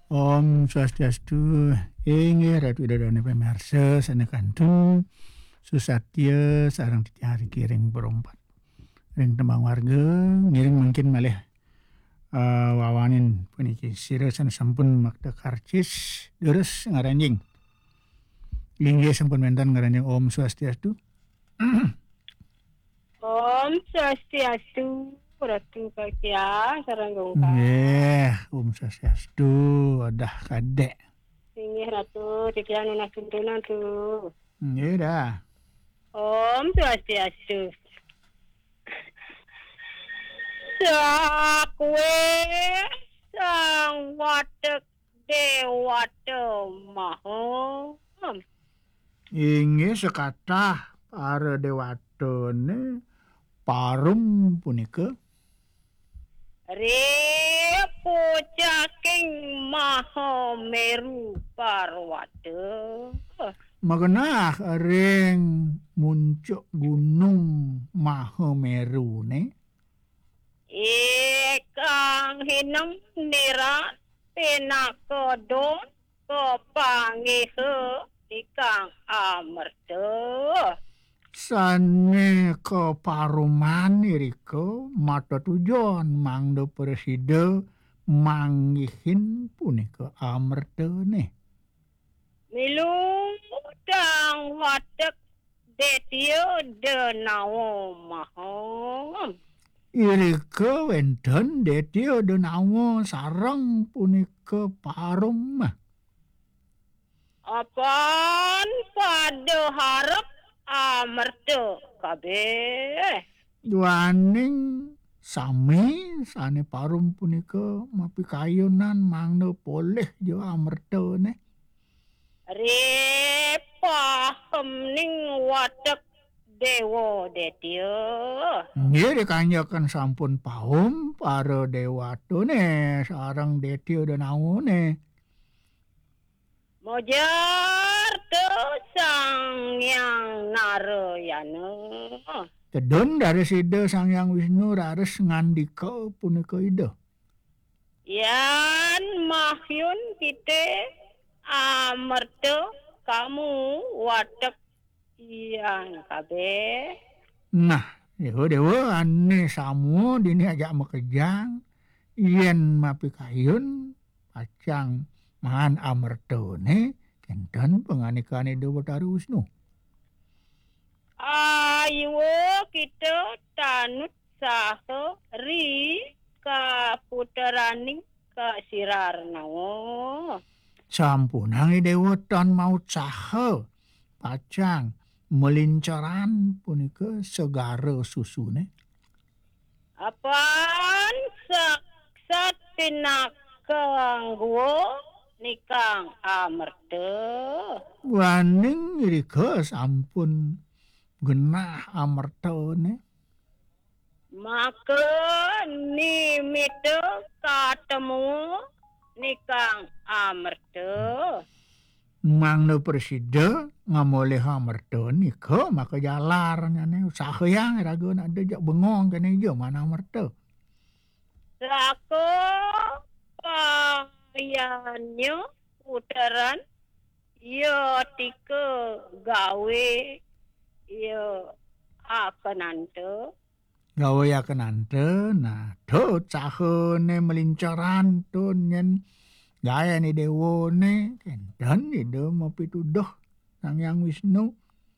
Om Swastiastu, inggih Ratu Idodone pamirsa sanekanten susatya sareng titiang kiring berompat. Ring tembang warga ngiring mungkin malih wawanin puniki sirasan sampun makta karcis deres ngaranjing. Inggih sampun menten ngaranjing Om Swastiastu. Om Swastiastu, Ratu Kakya, sareng gongka. Nggih, Om Swastiastu, adah kadek. Inggih Ratu, titiang nunas tuntunan tu. Nggih dah. Om Swastiastu. Sakwe sang watek dewata mahom. Inggih sekatah para dewatone parum punika Repo caking Mahameru Parwata. magenah ring muncuk gunung Mahameru ne Ikang hineng nirat pinakodon kepangihe ikang amerta. sane keparuman irika mata tujuan mangda presida manggihin punika amertane. Milung dang watek detio denawo mahom. Irika wenten detya denawa sareng punika parum. Apan pada harap amerta kabeh. Duaning sami sane parum punika mapikayunan mangda poleh jo amertane. Repahem ning watek dewa detya. Nggih dikanyaken sampun paum para dewatone sareng detya denawone. Mojar tu sang yang Narayana. Tedun dari sida Sang Hyang Wisnu rares ngandika punika ida. Yan mahyun kita amerta kamu watek yang kabeh. Nah, dewa ane samu dini ajak makejang yen mapikayun pacang mahan amertone kenten penganikane Dewa Batara Wisnu. Ayo kita tanut saha ri kaputeraning kasirarnawa. Sampunangi dewa tan maut saha pacang melincaran punika segara susune. Apan saksat pinakanggo nikang amerta. Waning irika sampun genah amertane. Maka nimita katemu nikang amerta. Mangda presida ngamoleh amerta nika maka jalar nyane usaha yang ragun ada jak bengong kene jo mana amerta. Sako payanyo putaran yo tika gawe yo akanante. Gawe akenante nah do cahane melincaran to nyen gaya ni dewone kenten ida mapituduh Sang Hyang Wisnu.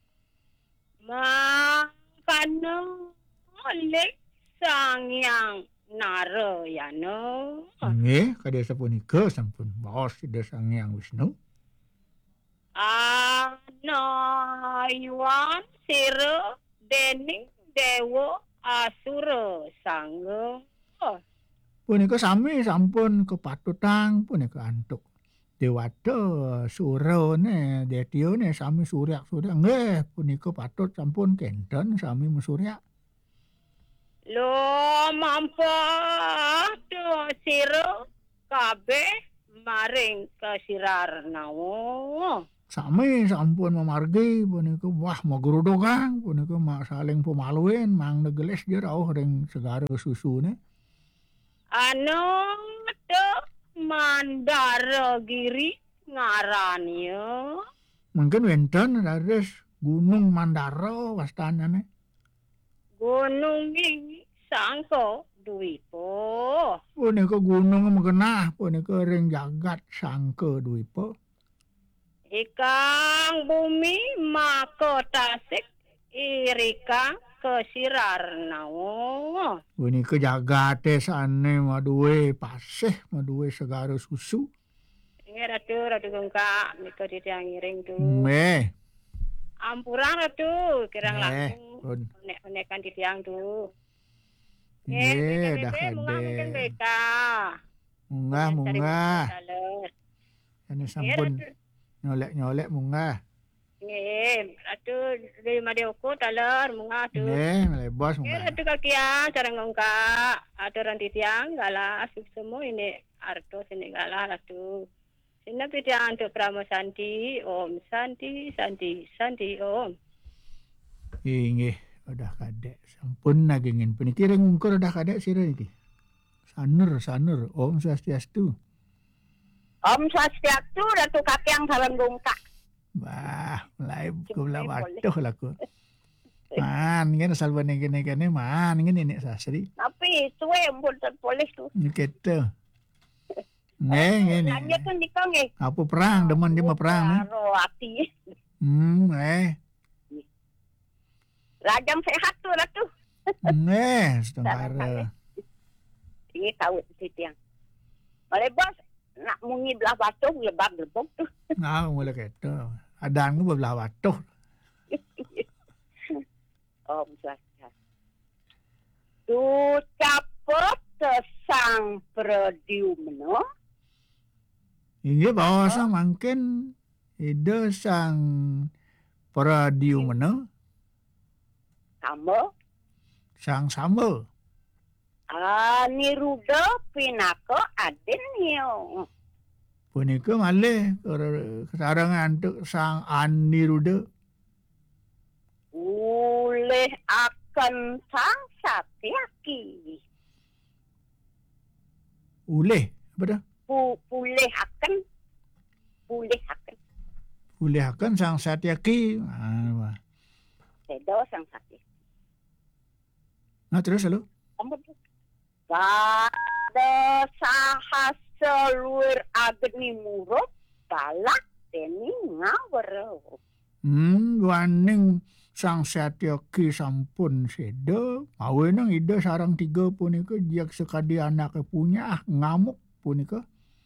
Makana oleh sang yang Narayana. Nggih kadya sapunika sampun baos ida Sang Hyang Wisnu. Anayuan sira dening dewa asura sangga. Punika sami sampun kepatutang punika antuk. Dewata surane detyone sami suryak-suryak nggih punika patut sampun kenten sami mesuryak. Lo mampa tu sira kabeh maring kasirarnawa. Sami sampun memargi punika wah magerodogang punika saling pemaluin mang negeles dia rauh ring segara susune. Anu tu Mandaragiri ngarannya. Mungkin wenten dados Gunung Mandara wastanane. Gunung iki sangko Dwipa. Punika gunung mengenah punika ring jagat sangka Dwipa. Ikang bumi maka tasik irika kesirarnawa. Punika jagate sane maduwe pasih, maduwe segara susu. Ini ratu gengka mika ditiang iring tu. Meh. Ampurang ratu kirang Eh, langsung nek-nekan ditiang tu. Nggih, dah Munga mungkin kade. beka. Munggah. Ini sampun nyolek-nyolek munggah. Nggih, ratu dari Madioko taler munga tu. Nggih, melebos Nggih, munggah. ratu kakia cara ngongka aturan titiang gala semua ini arto sini gala ratu. Sina titiang tu Pramo Santi, Om Santi, Om. Nggih, udah kade. Sampun nagingin puniki ring ngkur udah kade sira iki. Sanur, Om Swastiastu. Om Swastiastu ratu kakiang sareng gongka. Wah, mulai kula waduh laku. Man, ngene salbane kene man ngene nek sasri. Tapi suwe mbul terpolis tu. Gitu. Ngene. Lanjutkan dikau nggih. Apa perang, demen dia mah perang. Karo hati. Rajam sehat tu ratu. Setengah. Ini tahu titiang. Boleh bos nak mungi belah batuh lebak tu. Nah, mulai gitu. Adang tu belah watuh. Om Swastiastu. Tu capot sang pradiumno. Ini bahasa mungkin ide sang pradiumna Kamu sang sama. Niruda pinako adenyo. Punika malih kesarangan untuk sang Aniruda. Uleh akan sang Satyaki. Uleh, apa dah? Puleh akan. Uleh akan sang Satyaki. Sedo sang Satyaki. Nah terus lalu? Pada sahasa luar agni murut balak teni ngawur. Waning sang Satyaki sampun sedo. Mawe nang ida sarang 3 punika jiak sekadi anak punya ngamuk punika.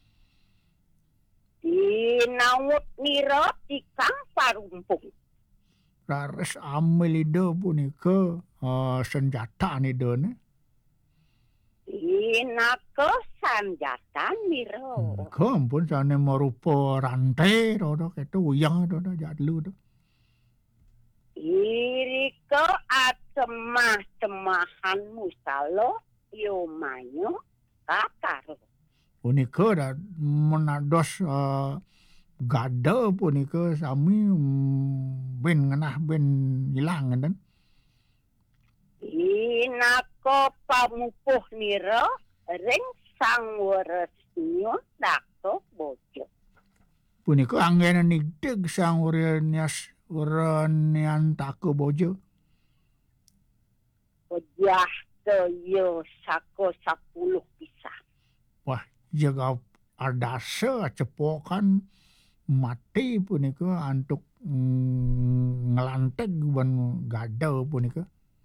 Dinawut nira tikang parumpung. Rares amel ida punika senjata ida ne. Inako sanjatan miro. Ampun sana merupa rantai dodo ketu uyang dodo jadlu do. Iriko atemah-temahan musalo yomanyo kataro. Punika dah menados gada punika sami ben ngenah ben hilang kan. Inako pamupuh niro ring sang waresnyo dako bojo. Punika anggen nigdeg sang uranian tako bojo. Ojah yo sako 10 pisah. Wah, jaga adasa cepokan mati punika antuk ngelanteg ban gada punika.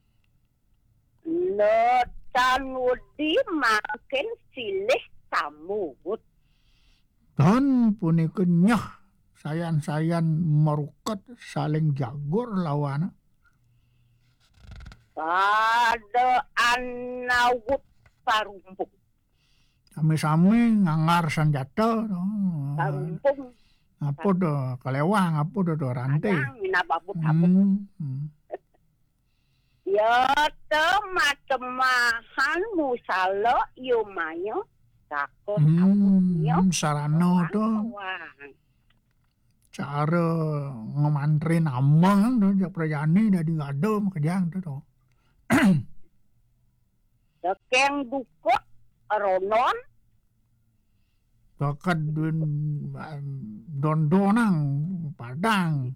Lotan wudi makin silih samut. Dan punika nyah sayan-sayan merukat saling jagur lawana. Pada anawut parumpung. Sami-sami ngangar senjata. Parumpung. Apa dah kelewang, apa dah rantai. Adang minababut-abut. Ya temat-temahan musalo yumayo takut Sarana tu cara ngemantrin amang tu jak prajani dah digado makajang tu. Dekeng dukut ronon. Tokat dondonang padang.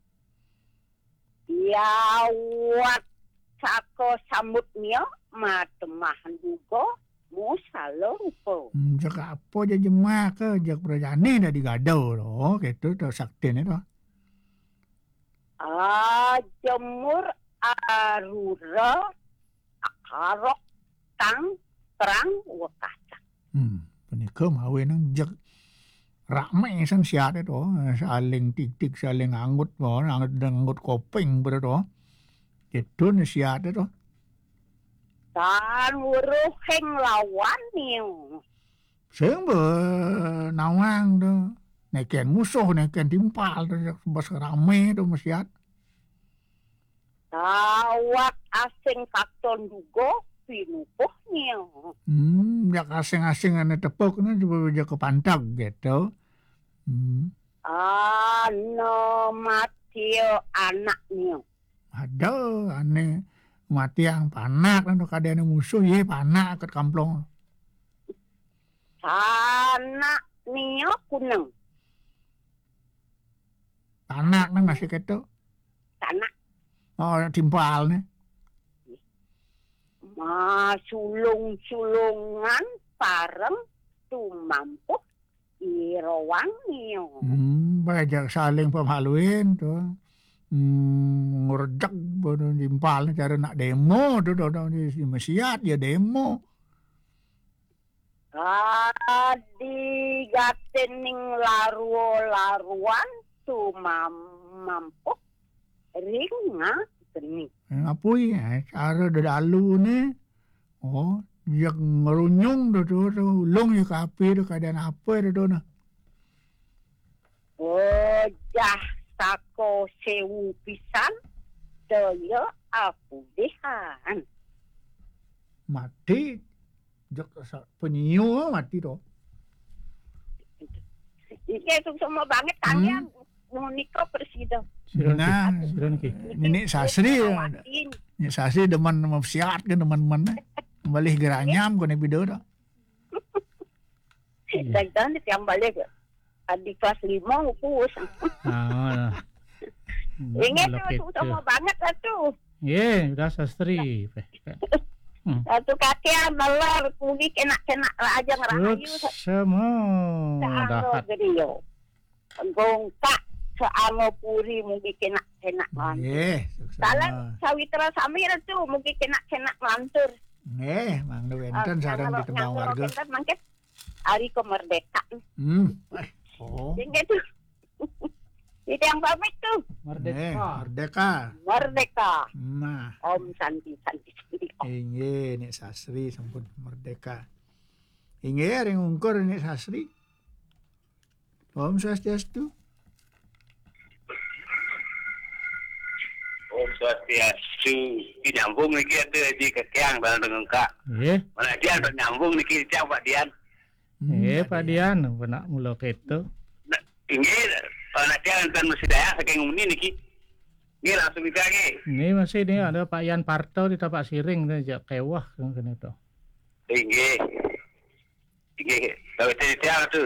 Yawat sako samutnya matemahan juga musalong po. Jak apa je jemah ke jak prajane dah digadau loh gitu tu sakti ni tu. Jemur arura akarok tang terang wakasa. Penikah mawe nang jak ramai sang siat tu saling tik-tik saling anggut anggut kopeng ber tu. Itu ni siat tu. Dan wuruheng lawan ni. Seng nawang tu. Neken musuh neken timpal tu bas ramai tu mesiat. Tawat asing katon juga pinupuhnya. Jak asing-asing ane tepuk ni cuba jak ke pantag gitu. Mati anaknya. Ada ane mati yang panak tu kada ane musuh ye panak kat kamplong. Anak niya kuneng. Panak nang masih gitu. Anak Oh timpal ni. Sulung-sulungan pareng tumampu irawangnya. Bajak saling pemaluin tu. Ngurdak bodoh timpal ni cara nak demo tu di mesiat ya demo. Digatening laruan tumampu ringa geni. Apui cara dadalu ni. Oh, jak ngerunyung tu ulung ya kapi tu keadaan apa tu na. Jah sako sewu pisan daya aku dehan. Mati jak penyiu mati tu. Ini semua banget kalian nikah presiden. Nah, Nenek Sasri deman mesiat ke teman-teman. Balik geranyam ko ni bido dah. Dan yang balik di kelas 5 upus. Ingat tu semua banget lah tu. Udah sastri. Satu kaki malar pugi kena aja ngerahayu. Semua dah. Gongkak seamo puri mungkin kena lantur. Dalam sawitra samir tu mungkin kena lantur. Mang lu enten sarang di tembang warga. Mangket hari kemerdekaan. Tinggal tu. Itu yang pamit tu. Merdeka. Nah. Om Santi. Inge Nek Sasri sampun merdeka. Inge ring ungkur Nek Sasri. Om Swastiastu. Om Swastiastu. Nyambung lagi ada di kekiang dalam dengan kak. Mana dia ada nyambung lagi siap Pak Dian. Pak Dian, nak mula keto. Ini nak dia kan masih daya saking ini niki. Ini langsung kita lagi. Ini masih ni ada Pak Yan Parto di tapak siring tu jak kewah kena tu. Ini. Kalau tiang tu.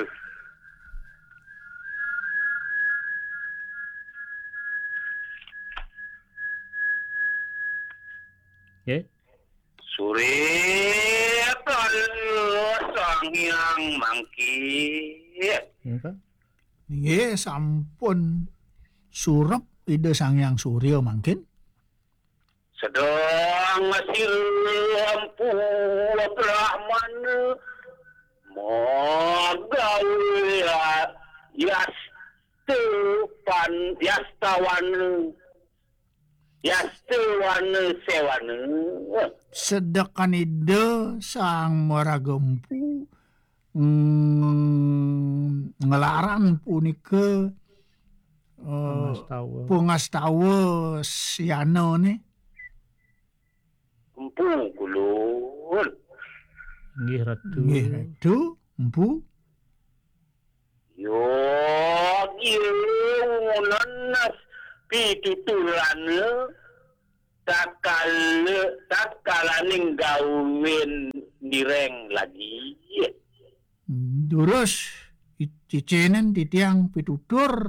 Surya sang yang mangkit. Nggih sampun surep ide Sang Hyang Surya mangkin. Sedang masih lampu Brahman Magawa Yastawan sewan. Sedekan ide Sang Maragempu ngelaran punika pungastawa siana ni. Empu kulun. Nggih Ratu empu. Yo nanas pitutulan takalaning gawin direng lagi. Durus cicenen titiang pitutur.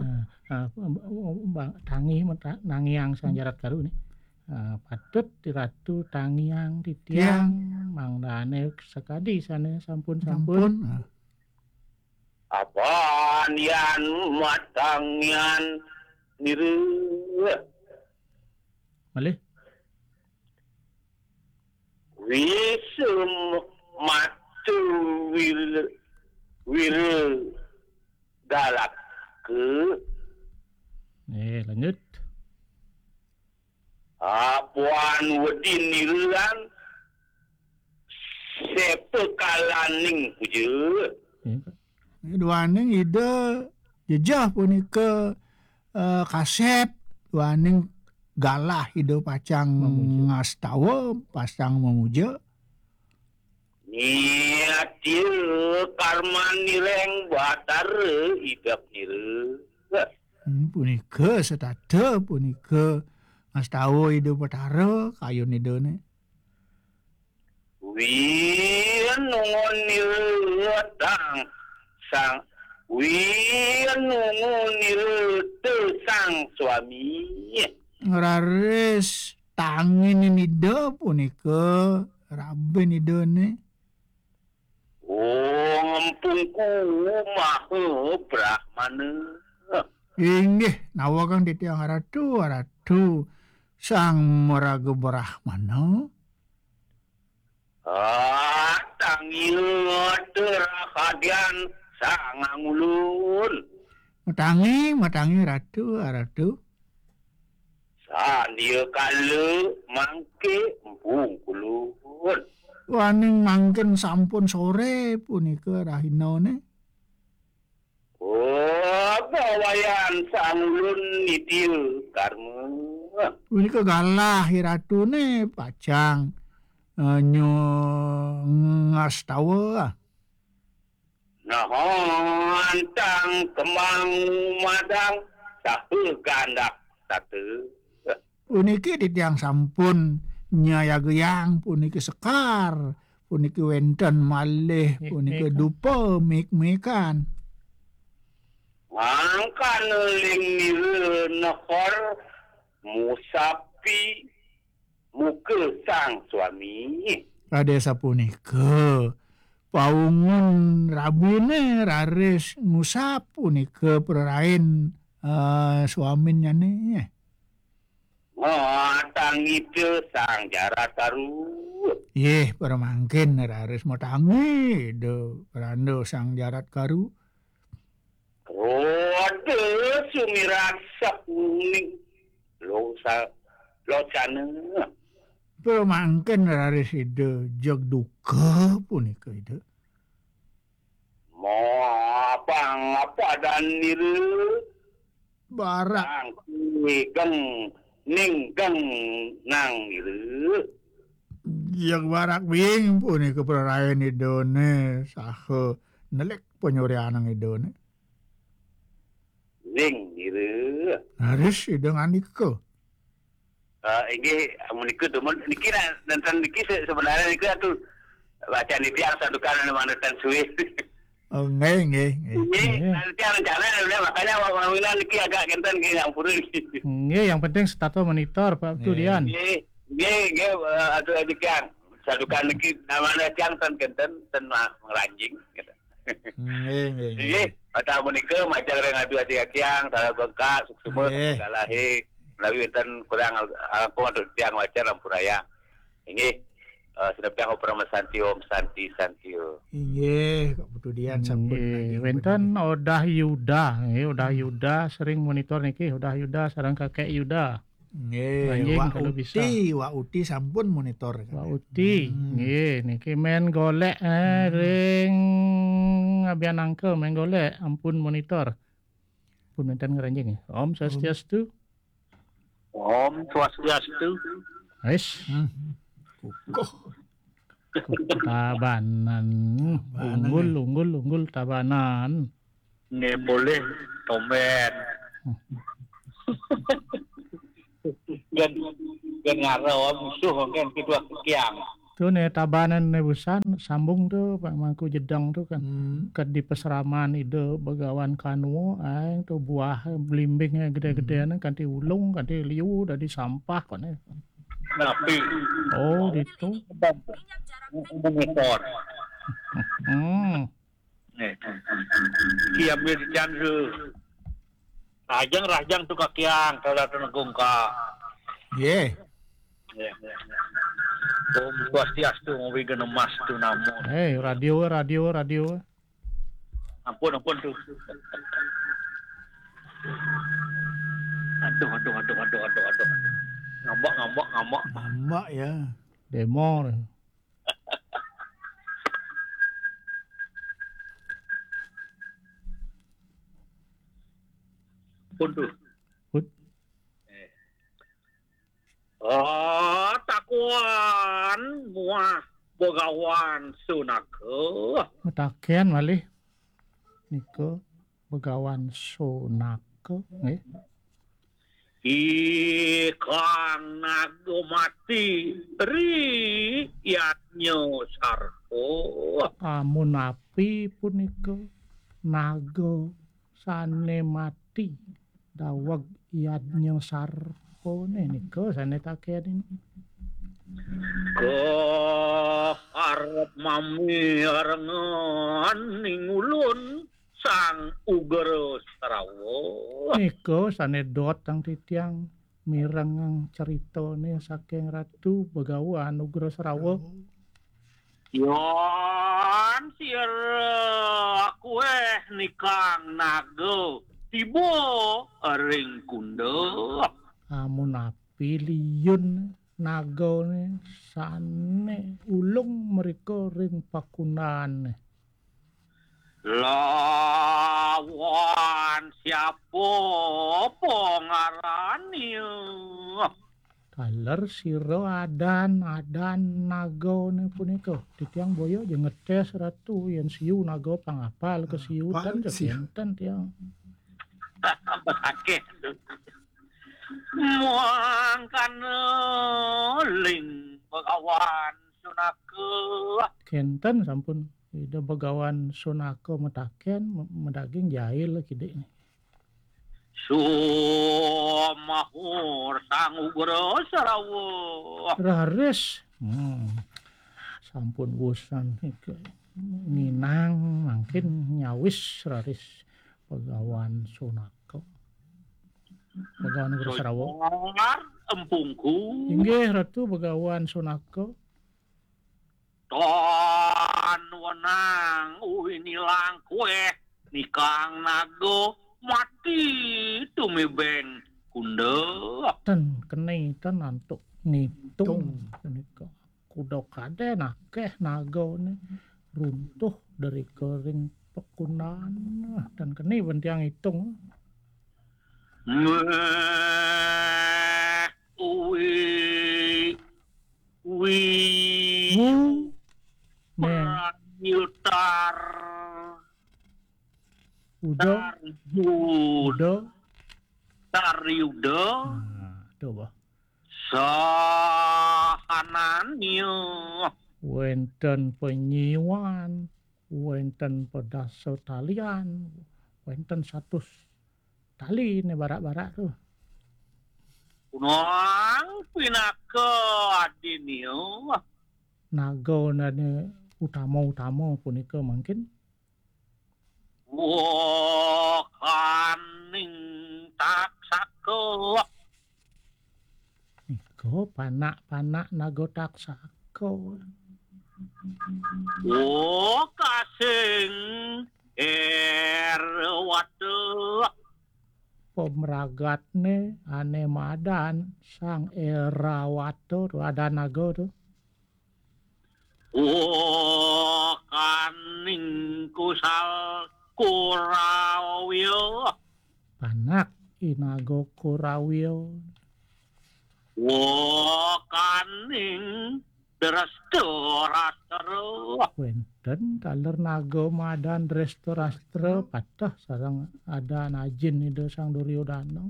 Tangiang sang jarat karu nih. Patut di ratu tangiang titiang mangdane sekadi sana sampun. Apaan yan matangian niru. Malih. Wisum matu wir galak ke. Lanjut. Apuan wedin niruan sepekalaning puja. Duaning ide jejah punika kasep duaning galah ide pacang ngastawa pasang memuja. Niatil karman nireng batar idap niru. Punika setada punika ngastawa ide batara kayun idene. Wien nungon niru tang sang wien nungon niru sang suami. Raris tangin nida punika raben idene. Ngampungku maha brahmana. Inggih nawa kang titiang ratu sang maraga brahmana. Tangil terakadian sangangulun. Matangi ratu. Sandia kala mangke empung kulun. Waning mangken sampun sore punika rahinane. Bawayan sangulun nitil karma. Punika galah hiratune pacang nyo ngastawa. Antang kemang madang sahe gandak satu. Puniki titiang sampun nyayageyang puniki sekar, puniki wenten malih, puniki dupa mik-mikan. Angkan ling niru nahor musapi muka sang suami. Kadesa punika paungun rabune raris ngusap punika perarain suaminya nih. Tang itu sang jarat taru. Permangkin raris matangi do perando sang jarat karu. Rode sumirak sakuning lo sana. Permangkin raris ide jog duka punika ide. Apa dan niru barak Ninggang nang niru. Yang barak bing punika perarayan idone saha nelek penyurianang idone. Ning niru. Haris ideng anika. Ini menikah tu, niki dan niki sebenarnya niki tu baca niki yang satu kanan mana tan suwi. Nggih. Nanti rencana makanya orang niki agak genten ke yang purun. Nggih, yang penting status monitor Pak Tudian. Nggih, atuh edikan. Satu kan niki namanya tiang tan genten tan ngeranjing gitu. Nggih. Atau menikah macam orang adu tiang salah bengkak suksuma galahe. Lalu enten kurang aku untuk tiang wajar lampuraya. Ini sudah tiang opera Santi Om Santi. Iya, Kak Putudian sampun. Wenten Odah Yuda sering monitor niki Odah Yuda sareng kakek Yuda. Nggih, Wak Uti sampun monitor. Wak Uti, nggih niki men golek ring abian angke men golek ampun monitor. Pun menten ngeranjing. Om Swastiastu. Om Swastiastu. Wis. Kukuh. Tabanan. Unggul tabanan. Nggih boleh tomen. Gan ngaro musuh kan kedua kiang. Tu ne tabanan ne busan sambung tu Pak Mangku Jedang tu kan. Ke di peseraman ide begawan kanu aing tu buah belimbing gede-gedean kan di ulung kan di liu dari sampah kan. Napi. Oh gitu. Motor. Eh. Kiam dia janju. Rajang tu kakiang kalau tenegung ka. Ye. Swastiastu mawigyan ng mas tu namun. Radio. Ampun tu. Aduh. Ngambak. Ngambak ya. Demo. Ampun tu. Takuan muah begawan sunake. Mataken malih. Niko begawan sunake. Ikan nago mati riyatnyo sarpo. Amun api punika nago sane mati dawag yadnya sarpo niko sane taken ini. Arep mami arengan ning ulun sang ugara Sarawo. Niko sane dot ang titiang mireng ang ceritane saking Ratu Begawan Ugara Sarawo. Yon sir aku nikang nago tibo ring kundo. Amun api liyun nago ne sane ulung mereka ring pakunan. Lawan siapa pengarani? Kaler siro adan nago ne punika titiang boyo je ngetes Ratu yen siu nago pangapal ke siu tan jenten tiang. Bakake. Muangkan ling begawan sunake. Kenten sampun ida begawan sunake metaken medaging jahil kide ni. Sumahur sang ugara Sarawo. Raris. Sampun wusan nginang mungkin nyawis raris begawan sunake. Begawan Ugara Sarawo. Empungku. Inggih Ratu Begawan Sunake. Ton wenang nilang kue nikang nago mati tumibeng kundo. Ten kene ten antuk ngitung punika. Kuda kade nakeh nago ne runtuh dari kering pekunan dan kene bentiang hitung. Yutar Udo Tariudo coba sahanannya wenten penyiwan wenten pedaso talian wenten 100 tali ne barak-barak tuh. Unang pinaka adinyo. Nago nane utama punika mungkin. Kaning taksako. Niko panak nago taksako. Kasing erwatu. Pemragatne ane madan sang Erawato ada nago tuh. Kaning kusal Kurawio. Panak inago Kurawio. Kaning Restorastro. Wenten kaler nago madan restorastro patah sarang ada najin ide sang Duryodana.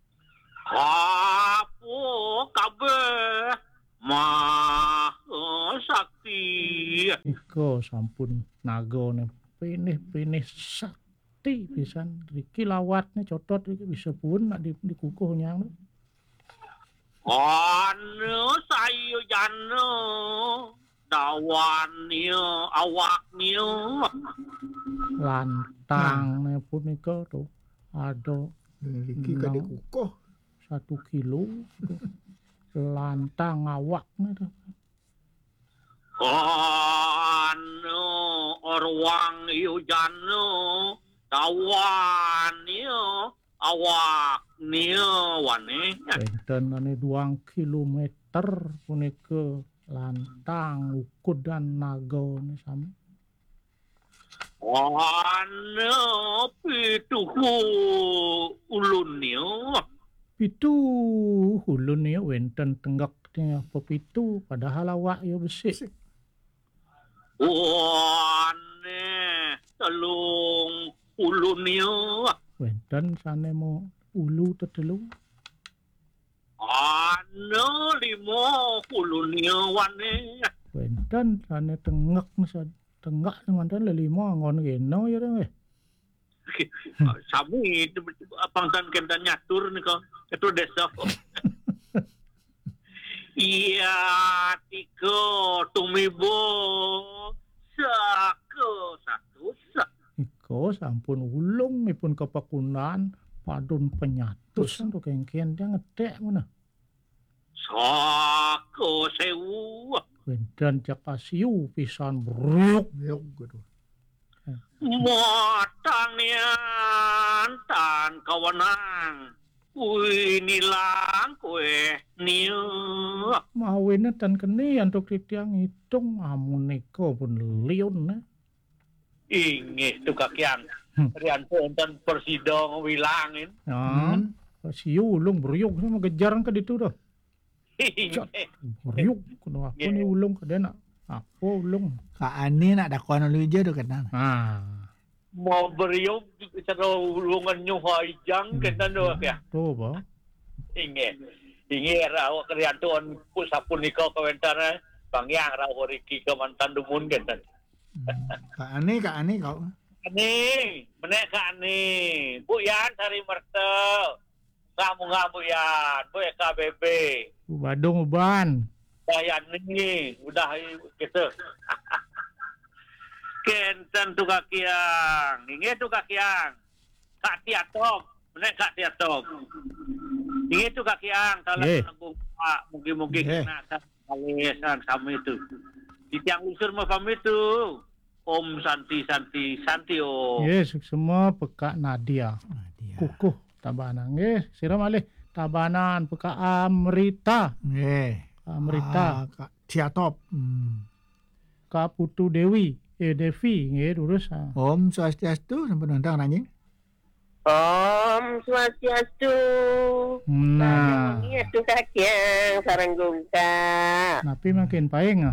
Apo kabeh mah sakti. Iko sampun nagone pinih sakti pisan. Riki lawatnya cotot iki bisa pun nak dikukuh nyang. Anu sayu jano dawannya awaknya. Lantang punika tuh ada Iki kade kukuh 1 kilo lantang awaknya tuh. Anu orwang yu jano dawannya awaknya wane. Benten ane 2 kilometer punika lantang ukud dan naga ini sami. Anu pituhu ulunnya. Pitu hulun ya wenten tenggak nya pepitu padahal awak ya besi. Wane telung ulunnya. Wenten sane mo ulu tetelu. Anu 5 ulunnya wane. Wenten sane tenggak mantan lelima ngon geno ya dong. Sami pangsan kentan nyatur nih kok. Itu desa. Iya, tiko tumibo sako satu sak. Iko sampun ulung ipun kepakunan padun penyatus untuk kengkian dia ngedek mana. Sako sewu. Wenten jakasiu pisan bruk. gitu. Motanyan tan kawanang. Kui nilang kue niu. Mawinnya tan keni untuk titiang hitung amun niko pun liun na. Inge tu kakian. Rian pontan persidong wilangin. Ya, siu ulung beryuk sama gejaran ke ditu dah. Inge. Beryuk kuno aku ni ulung ke dia nak. Aku ulung. Ka ani nak dakuan lu je do kan. Mau beriuk cara ulungan nyuhai jang kena do ya. Tu ba. Inge raw krian tuan pusapun niko komentar Bang Yang raw horiki ke mantan dumun kena. Ka ani kau. Ani, menek ka ani. Bu Yan cari mertel. Ngamu Yan, bu KBB. Badung uban. Bayan ni, udah gitu. Kenten tu kakiang, ini tu kakiang. Kak Tiatok, menek Kak Tiatok. Ini tu kakiang, salah nanggung Pak, mungkin kena kalian sama itu. Di tiang usur mau pamit itu. Om Santi Om. Yes, semua pekak Nadia. Kukuh tabanan. Siram alih tabanan pekak Amrita. Amrita. Kak Tiatop. Kak Putu Dewi. Devi. Lurus. Om Swastiastu sampai nonton anjing. Om Swastiastu. Nah. Ini tu kakiang sarang gungka. Napi makin paing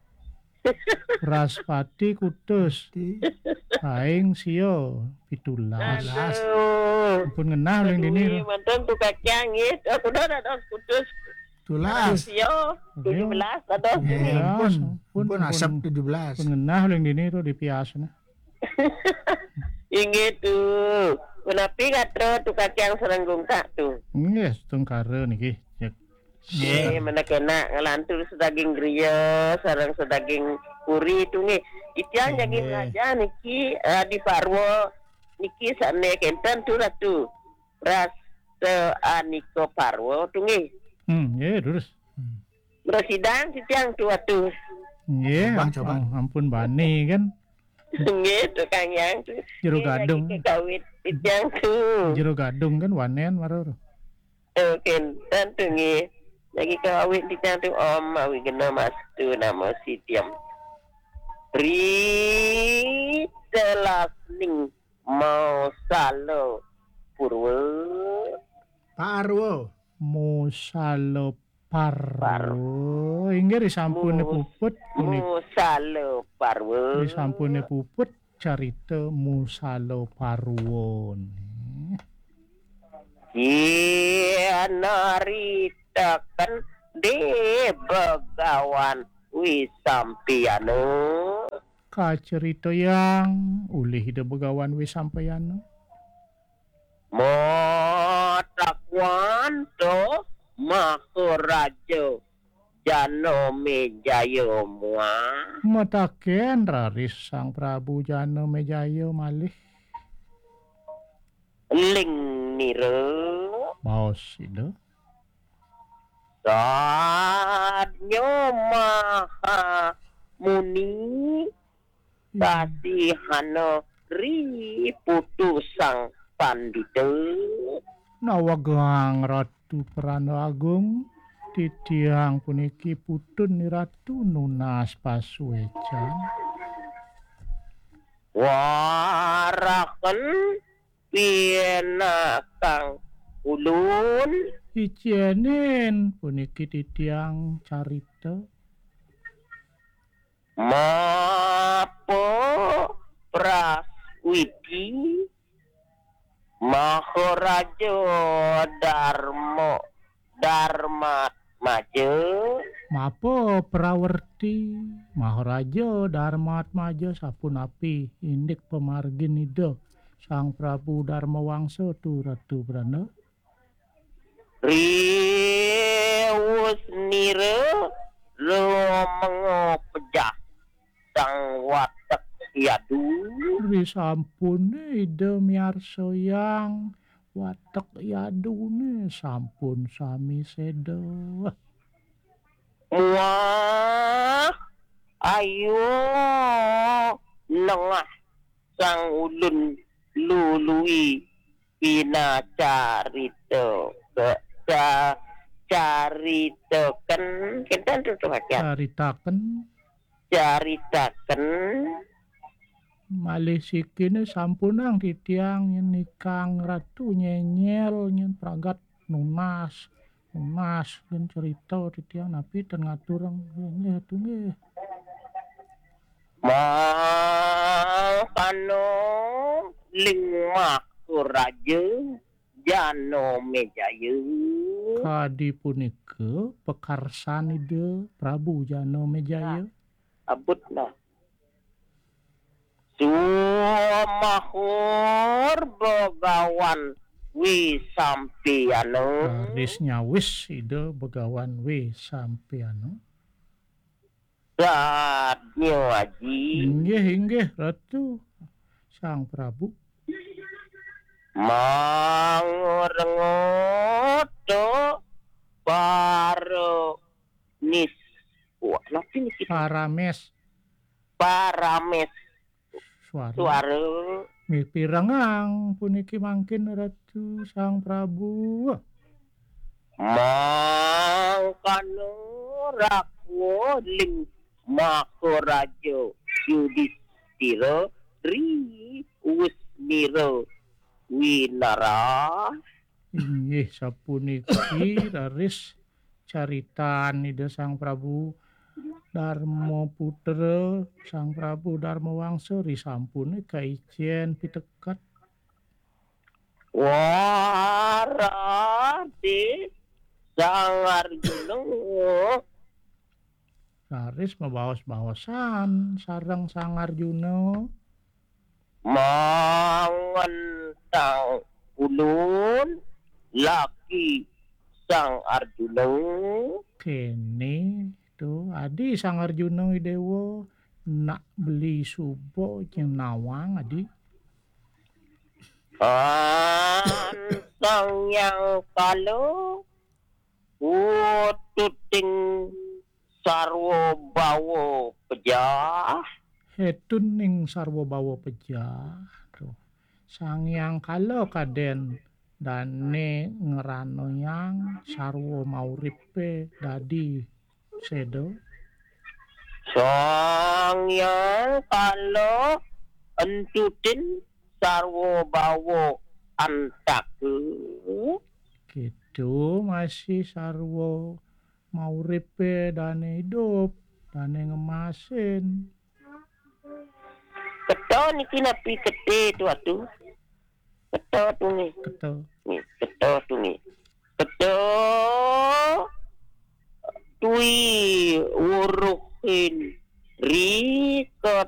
Raspati kutus. Paing sio 17. Pun ngenah yang dini. Mantan tu kakiang aku dah kutus. Tulas. Yo, 17 ada sini. Pun asap 17. Pun ngenah yang dini tu di piasana. Ingat tu. Kenapa katro tu kakiang sarang gungka tu? Yes, tungkara niki. Mana kena ngalantur sedaging griya, sarang sedaging puri tu ni. Itian jaging raja niki di Parwo niki sane kenten tu ratu. Ras aniko Parwo tu ni. Terus. Bersidang sitiang tu atu. Coba. Ampun bani kan. Gitu Kang Yang tu. Jero gadung. Kawit sitiang tu. Jero gadung kan wanen maror. Kenten tu ni. Lagi kawin di cantik om awi kena mas tu nama si Tiam. Telasning mau salo Parwo. Mau salo Parwo. Inggih disampune puput. Mau salo Parwo. Disampune puput carita Musalo Parwo. Iya naritakan di Begawan wi sampiano Ka cerita yang ulih ide begawan we sampeyan. mo takwanto Maharaja Janomejaya mua Mataken raris Sang Prabu Jana Mejaya malih ling nire baos ide. sadnyo maha muni kasihana ri putusang pandita Nawagang Ratu Prana Agung titiang puniki putun ni Ratu Nunas Pasuecan. waraken pinakang ulun Icienin puniki titiang carita mapo praswiti Maharaja Darmat Maja Mapo Prawerti Maharaja Darmat Maja sapunapi indik pemargin ida Sang Prabu Darma Wangsa tu Ratu Prana riwus nire mengopejah sang watak yadu ri sampun ida miarsa yang watek yadune sampun sami seda. wah ayo nengah sang ulun lului pina carita caritaken kita tutuhaken caritaken Malih sikine sampunang titiang yen nikang Ratu nyenyel nyen pragat nunas yen cerita titiang napi ten ngaturang nggih atuh nggih. mangkano lingmah Raja Janomejaya Kadi punika pekarsan ide Prabu Janomejaya. abutna sumahur begawan wi sampiano Raris nyawis ide begawan we sampeano. sadnyo aji Inggih Ratu Sang Prabu. mangorengoto paro nis wah napi niki Parames parames suara Mipirangang puniki mangkin Ratu Sang Prabu. mangkano rakwo ling Maharaja Yudhistira ri Wisnira winara Inggih sapuniki raris caritaan ide Sang Prabu Darma Putra Sang Prabu Darma Wangsa risampune kaicien pitekat warade Sang Arjuna raris mabaos-baosan sareng Sang Arjuna mangentang ulun laki Sang Arjuna kene tu adi Sang Arjuna Widewa nak beli subo jeung nawang adi sang yang kalau ututing sarwo bawo pejah hetun ning sarwa bawa pejah tuh Sang Hyang Kala kaden dane ngerano yang sarwa mauripe dadi sedo sang yang kalau entutin sarwo bawo antaku gitu masih sarwa mauripe dane hidup dane ngemasin keto niki napi kete tu atu keto tu ni keto ni keto tu ni keto tui uruh makin rikot